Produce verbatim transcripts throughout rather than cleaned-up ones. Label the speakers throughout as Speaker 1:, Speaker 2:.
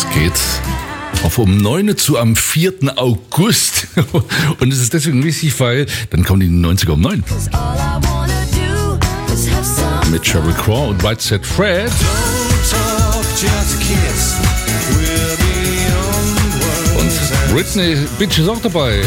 Speaker 1: Es geht auf um neun zu am vierten August. Und es ist deswegen wichtig, weil dann kommen die neunziger um neun. Mit Sheryl Crow und Right Said Fred. Und Britney Bitch ist auch dabei.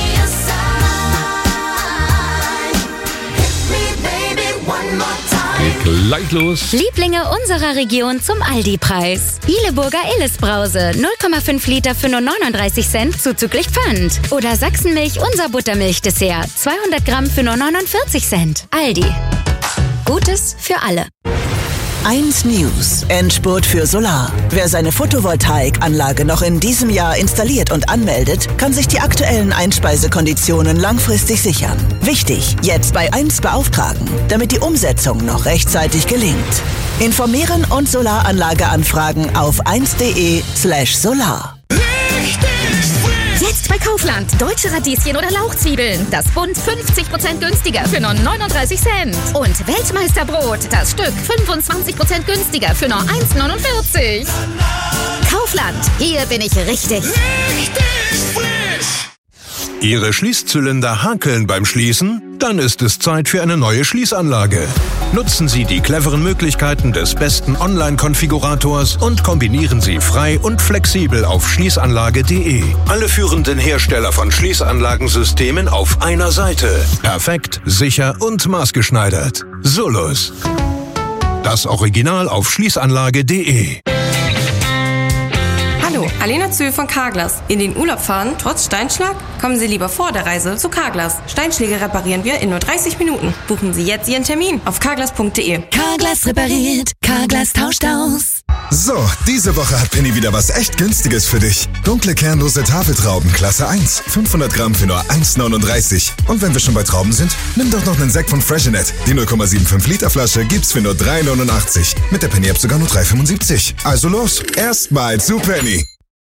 Speaker 1: Geht gleich los.
Speaker 2: Lieblinge unserer Region zum Aldi-Preis. Bieleburger Illes-Brause, null Komma fünf Liter für nur neununddreißig Cent zuzüglich Pfand. Oder Sachsenmilch, unser Buttermilch-Dessert, zweihundert Gramm für nur neunundvierzig Cent. Aldi. Gutes für alle.
Speaker 3: eins News. Endspurt für Solar. Wer seine Photovoltaikanlage noch in diesem Jahr installiert und anmeldet, kann sich die aktuellen Einspeisekonditionen langfristig sichern. Wichtig, jetzt bei eins beauftragen, damit die Umsetzung noch rechtzeitig gelingt. Informieren und Solaranlage anfragen auf eins punkt de slash solar.
Speaker 4: Jetzt bei Kaufland. Deutsche Radieschen oder Lauchzwiebeln. Das Bund fünfzig Prozent günstiger für nur neununddreißig Cent. Und Weltmeisterbrot. Das Stück fünfundzwanzig Prozent günstiger für nur eins neunundvierzig. Kaufland. Hier bin ich richtig.
Speaker 5: Richtig frisch. Ihre Schließzylinder hakeln beim Schließen? Dann ist es Zeit für eine neue Schließanlage. Nutzen Sie die cleveren Möglichkeiten des besten Online-Konfigurators und kombinieren Sie frei und flexibel auf schließanlage punkt de. Alle führenden Hersteller von Schließanlagensystemen auf einer Seite. Perfekt, sicher und maßgeschneidert. Solus. Das Original auf schließanlage punkt de.
Speaker 6: Hallo, Alena Zöhl von Carglass. In den Urlaub fahren, trotz Steinschlag? Kommen Sie lieber vor der Reise zu Carglass. Steinschläge reparieren wir in nur dreißig Minuten. Buchen Sie jetzt Ihren Termin auf carglass punkt de.
Speaker 7: Carglass repariert, Carglass tauscht aus.
Speaker 8: So, diese Woche hat Penny wieder was echt Günstiges für dich. Dunkle kernlose Tafeltrauben, Klasse eins. fünfhundert Gramm für nur eins neununddreißig. Und wenn wir schon bei Trauben sind, nimm doch noch einen Sekt von Freshenet. Die null Komma fünfundsiebzig Liter Flasche gibt's für nur drei neunundachtzig. Mit der Penny-App sogar nur drei fünfundsiebzig. Also los, erstmal zu Penny.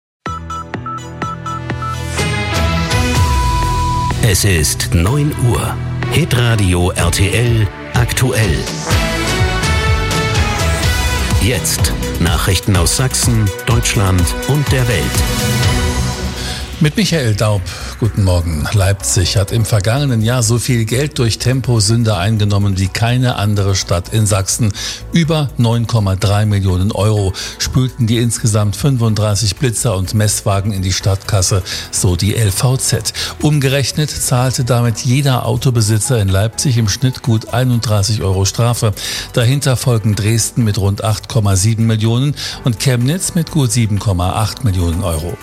Speaker 9: Es ist neun Uhr. Hitradio R T L aktuell. Jetzt Nachrichten aus Sachsen, Deutschland und der Welt.
Speaker 1: Mit Michael Daub. Guten Morgen. Leipzig hat im vergangenen Jahr so viel Geld durch Temposünder eingenommen wie keine andere Stadt in Sachsen. Über neun Komma drei Millionen Euro spülten die insgesamt fünfunddreißig Blitzer und Messwagen in die Stadtkasse, so die L V Z. Umgerechnet zahlte damit jeder Autobesitzer in Leipzig im Schnitt gut einunddreißig Euro Strafe. Dahinter folgen Dresden mit rund acht Komma sieben Millionen und Chemnitz mit gut sieben Komma acht Millionen Euro.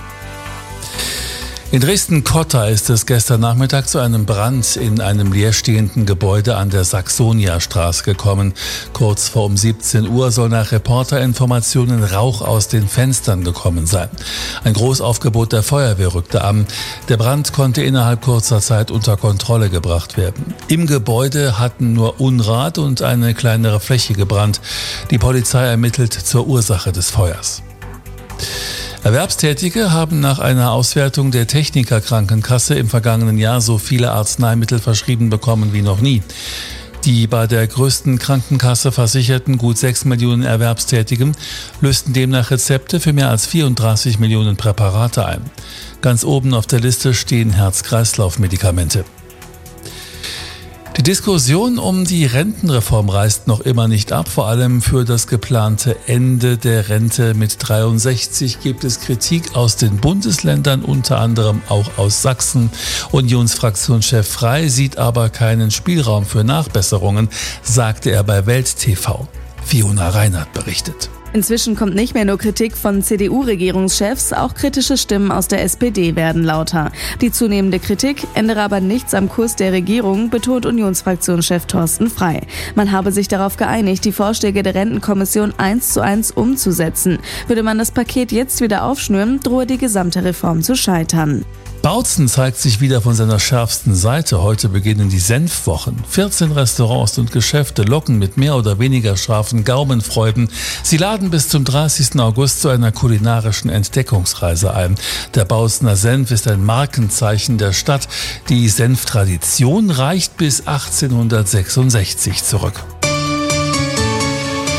Speaker 1: In Dresden-Kotta ist es gestern Nachmittag zu einem Brand in einem leerstehenden Gebäude an der Saxonia-Straße gekommen. Kurz vor um siebzehn Uhr soll nach Reporterinformationen Rauch aus den Fenstern gekommen sein. Ein Großaufgebot der Feuerwehr rückte an. Der Brand konnte innerhalb kurzer Zeit unter Kontrolle gebracht werden. Im Gebäude hatten nur Unrat und eine kleinere Fläche gebrannt. Die Polizei ermittelt zur Ursache des Feuers. Erwerbstätige haben nach einer Auswertung der Techniker-Krankenkasse im vergangenen Jahr so viele Arzneimittel verschrieben bekommen wie noch nie. Die bei der größten Krankenkasse versicherten gut sechs Millionen Erwerbstätigen lösten demnach Rezepte für mehr als vierunddreißig Millionen Präparate ein. Ganz oben auf der Liste stehen Herz-Kreislauf-Medikamente. Die Diskussion um die Rentenreform reißt noch immer nicht ab. Vor allem für das geplante Ende der Rente mit dreiundsechzig gibt es Kritik aus den Bundesländern, unter anderem auch aus Sachsen. Unionsfraktionschef Frey sieht aber keinen Spielraum für Nachbesserungen, sagte er bei Welt T V. Fiona Reinhardt berichtet.
Speaker 10: Inzwischen kommt nicht mehr nur Kritik von C D U-Regierungschefs, auch kritische Stimmen aus der S P D werden lauter. Die zunehmende Kritik ändere aber nichts am Kurs der Regierung, betont Unionsfraktionschef Thorsten Frey. Man habe sich darauf geeinigt, die Vorschläge der Rentenkommission eins zu eins umzusetzen. Würde man das Paket jetzt wieder aufschnüren, drohe die gesamte Reform zu scheitern.
Speaker 1: Bautzen zeigt sich wieder von seiner schärfsten Seite. Heute beginnen die Senfwochen. vierzehn Restaurants und Geschäfte locken mit mehr oder weniger scharfen Gaumenfreuden. Sie laden bis zum dreißigsten August zu einer kulinarischen Entdeckungsreise ein. Der Bautzener Senf ist ein Markenzeichen der Stadt. Die Senftradition reicht bis achtzehnhundertsechsundsechzig zurück.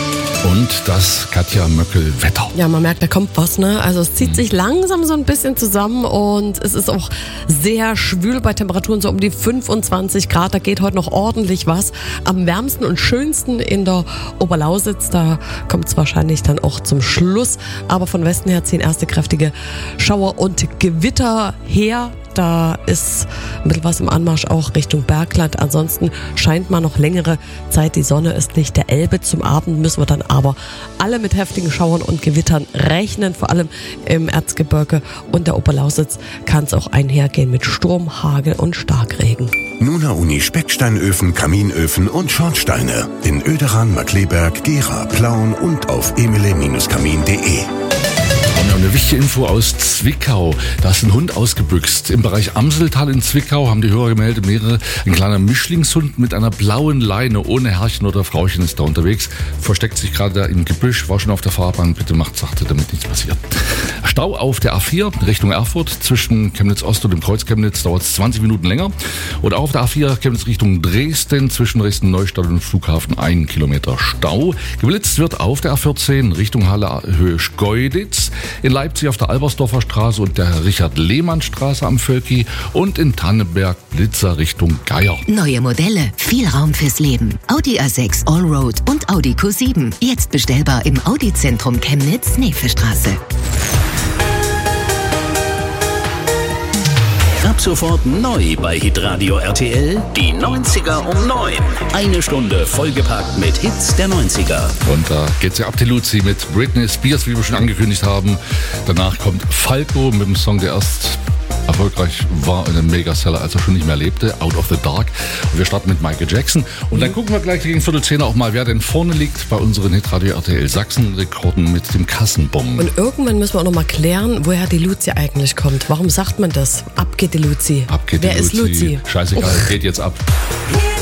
Speaker 11: Und das Katja Möckel-Wetter.
Speaker 12: Ja, man merkt, da kommt was, ne? Also es zieht sich langsam so ein bisschen zusammen und es ist auch sehr schwül bei Temperaturen so um die fünfundzwanzig Grad. Da geht heute noch ordentlich was. Am wärmsten und schönsten in der Oberlausitz. Da kommt es wahrscheinlich dann auch zum Schluss. Aber von Westen her ziehen erste kräftige Schauer und Gewitter her. Da ist ein bisschen was im Anmarsch auch Richtung Bergland. Ansonsten scheint mal noch längere Zeit die Sonne östlich der Elbe. Zum Abend müssen wir dann aber alle mit heftigen Schauern und Gewittern rechnen. Vor allem im Erzgebirge und der Oberlausitz kann es auch einhergehen mit Sturm, Hagel und Starkregen.
Speaker 5: Nuna Uni Specksteinöfen, Kaminöfen und Schornsteine in Oederan, Markleberg, Gera, Plauen und auf emile Bindestrich kamin punkt de.
Speaker 11: Wir haben eine wichtige Info aus Zwickau. Da ist ein Hund ausgebüxt. Im Bereich Amseltal in Zwickau haben die Hörer gemeldet, mehrere, ein kleiner Mischlingshund mit einer blauen Leine, ohne Herrchen oder Frauchen ist da unterwegs. Versteckt sich gerade da im Gebüsch, war schon auf der Fahrbahn. Bitte macht sachte, damit nichts passiert. Stau auf der A vier Richtung Erfurt zwischen Chemnitz Ost und dem Kreuz Chemnitz dauert es zwanzig Minuten länger. Und auch auf der A vier Chemnitz Richtung Dresden zwischen Dresden-Neustadt und Flughafen ein Kilometer Stau. Geblitzt wird auf der A vierzehn Richtung Halle Höhe Schkeuditz. In Leipzig auf der Albersdorfer Straße und der Richard-Lehmann-Straße am Völki und in Tannenberg Blitzer Richtung Geier.
Speaker 7: Neue Modelle, viel Raum fürs Leben. Audi A sechs Allroad und Audi Q sieben. Jetzt bestellbar im Audi-Zentrum Chemnitz, Neefestraße.
Speaker 9: Ab sofort neu bei Hitradio R T L, die neunziger um neun. Eine Stunde vollgepackt mit Hits der neunziger.
Speaker 11: Und da geht's ja ab die Luzi mit Britney Spears, wie wir schon angekündigt haben. Danach kommt Falco mit dem Song, der erst erfolgreich war, in einem Megaseller, als er schon nicht mehr lebte, Out of the Dark. Und wir starten mit Michael Jackson. Und dann gucken wir gleich gegen Viertel zehn auch mal, wer denn vorne liegt bei unseren Hitradio R T L Sachsen-Rekorden mit dem Kassenbon.
Speaker 12: Und irgendwann müssen wir auch noch mal klären, woher die Luzi eigentlich kommt. Warum sagt man das? Ab geht die Luzi.
Speaker 11: Ab geht
Speaker 12: wer
Speaker 11: die Luzi.
Speaker 12: Wer ist Luzi?
Speaker 11: Scheißegal, oh. Geht jetzt ab.